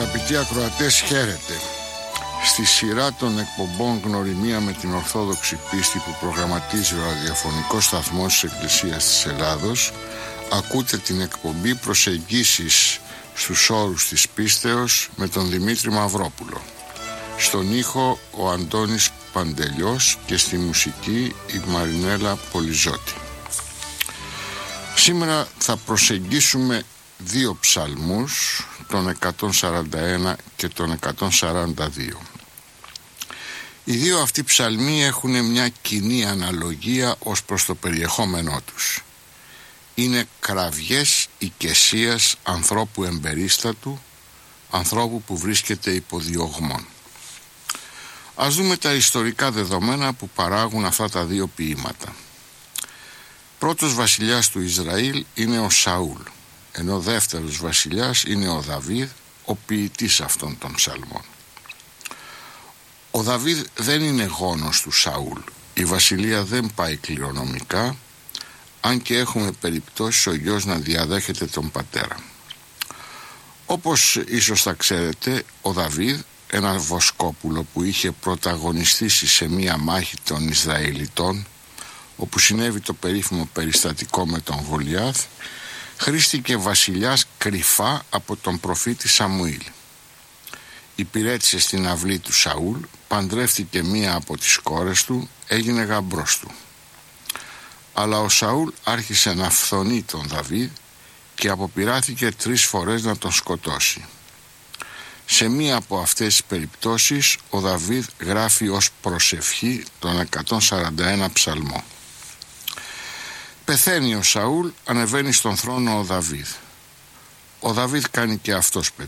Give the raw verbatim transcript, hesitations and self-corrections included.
Αγαπητοί ακροατές, χαίρετε. Στη σειρά των εκπομπών Γνωριμία με την Ορθόδοξη Πίστη που προγραμματίζει ο ραδιοφωνικός σταθμός της Εκκλησίας της Ελλάδος, ακούτε την εκπομπή Προσεγγίσεις στους όρους της πίστεως με τον Δημήτρη Μαυρόπουλο. Στον ήχο ο Αντώνης Παντελιός και στη μουσική η Μαρινέλα Πολυζώτη. Σήμερα θα προσεγγίσουμε δύο ψαλμούς, τον εκατόν σαράντα ένα και τον εκατόν σαράντα δύο. Οι δύο αυτοί ψαλμοί έχουν μια κοινή αναλογία ως προς το περιεχόμενό τους. Είναι κραυγές οικεσίας ανθρώπου εμπερίστατου, ανθρώπου που βρίσκεται υπό διωγμόν. Ας δούμε τα ιστορικά δεδομένα που παράγουν αυτά τα δύο ποίηματα. Πρώτος βασιλιάς του Ισραήλ είναι ο Σαούλ, ενώ ο δεύτερος βασιλιάς είναι ο Δαβίδ, ο ποιητής αυτών των ψαλμών. Ο Δαβίδ δεν είναι γόνος του Σαούλ. Η βασιλεία δεν πάει κληρονομικά, αν και έχουμε περιπτώσεις ο γιος να διαδέχεται τον πατέρα. Όπως ίσως θα ξέρετε, ο Δαβίδ, ένα βοσκόπουλο που είχε πρωταγωνιστήσει σε μία μάχη των Ισραηλιτών, όπου συνέβη το περίφημο περιστατικό με τον Γολιάθ, χρήστηκε βασιλιάς κρυφά από τον προφήτη Σαμουήλ. Υπηρέτησε στην αυλή του Σαούλ, παντρεύτηκε μία από τις κόρες του, έγινε γαμπρός του. Αλλά ο Σαούλ άρχισε να φθονεί τον Δαβίδ και αποπειράθηκε τρεις φορές να τον σκοτώσει. Σε μία από αυτές τις περιπτώσεις ο Δαβίδ γράφει ως προσευχή τον εκατόν σαράντα ένα ψαλμό. Πεθαίνει ο Σαούλ, ανεβαίνει στον θρόνο ο Δαβίδ. Ο Δαβίδ κάνει και αυτός